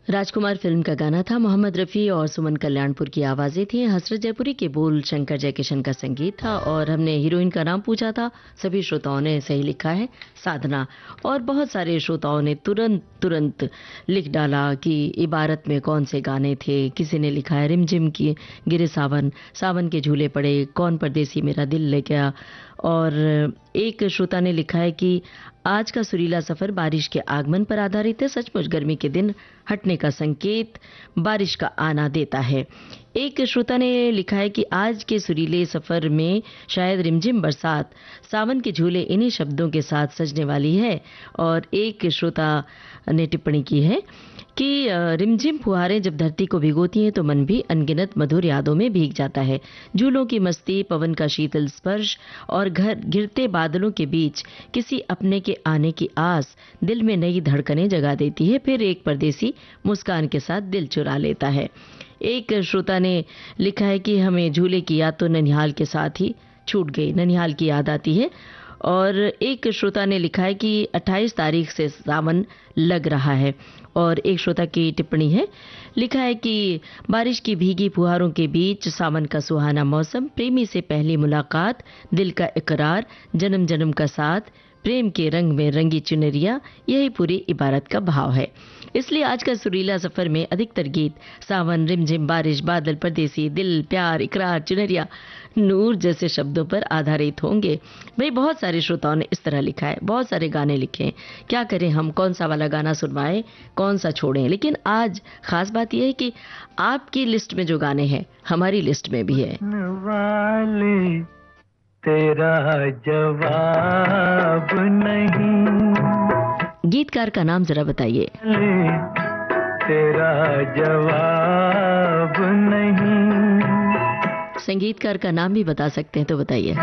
राजकुमार film का गाना था। मोहम्मद रफ़ी और सुमन कल्याणपुर की आवाज़ें थी। हसरत जयपुरी के बोल शंकर जयकिशन का संगीत था और हमने हीरोइन का नाम पूछा था। सभी श्रोताओं ने सही लिखा है, साधना। और बहुत सारे श्रोताओं ने तुरंत तुरंत लिख डाला कि इबारत में कौन से गाने थे। किसी ने लिखा है रिमझिम की गिरे सावन, सावन के झूले पड़े, कौन परदेसी मेरा दिल ले गया। और एक श्रोता ने लिखा है कि आज का सुरीला सफर बारिश के आगमन पर आधारित है। सचमुच गर्मी के दिन हटने का संकेत बारिश का आना देता है। एक श्रोता ने लिखा है कि आज के सुरीले सफर में शायद रिमझिम बरसात, सावन के झूले इन्हीं शब्दों के साथ सजने वाली है। और एक श्रोता ने टिप्पणी की है कि रिमझिम फुहारें जब धरती को भिगोती हैं तो मन भी अनगिनत मधुर यादों में भीग जाता है। झूलों की मस्ती, पवन का शीतल स्पर्श और घिरते बादलों के बीच किसी अपने के आने की आस दिल में नई धड़कनें जगा देती है। फिर एक परदेसी मुस्कान के साथ दिल चुरा लेता है। एक श्रोता ने लिखा है कि हमें झूले की याद तो ननिहाल के साथ ही छूट गई, ननिहाल की याद आती है। और एक श्रोता ने लिखा है कि 28 तारीख से सावन लग रहा है। और एक श्रोता की टिप्पणी है, लिखा है कि बारिश की भीगी फुहारों के बीच सावन का सुहाना मौसम, प्रेमी से पहली मुलाकात, दिल का इकरार, जन्म जन्म का साथ, प्रेम के रंग में रंगी चुनरिया, यही पूरी इबारत का भाव है। इसलिए आज का सुरीला सफर में अधिकतर गीत सावन, रिमझिम, बारिश, बादल, परदेसी, दिल, प्यार, इकरार, चुनरिया, नूर जैसे शब्दों पर आधारित होंगे। भाई बहुत सारे श्रोताओं ने इस तरह लिखा है, बहुत सारे गाने लिखे हैं। क्या करें हम, कौन सा वाला गाना सुनवाएं, कौन सा छोड़ें। लेकिन आज खास बात यह है कि आपकी लिस्ट में जो गाने हैं हमारी लिस्ट में भी है। तेरा जवाब नहीं। गीतकार का नाम जरा बताइए। तेरा जवाब नहीं। संगीतकार का नाम भी बता सकते हैं तो बताइए।